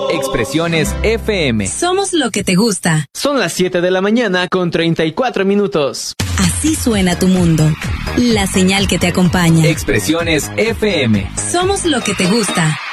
Expresiones FM. Somos lo que te gusta. Son las 7 de la mañana con 34 minutos. Así suena tu mundo. La señal que te acompaña. Expresiones FM. Somos lo que te gusta.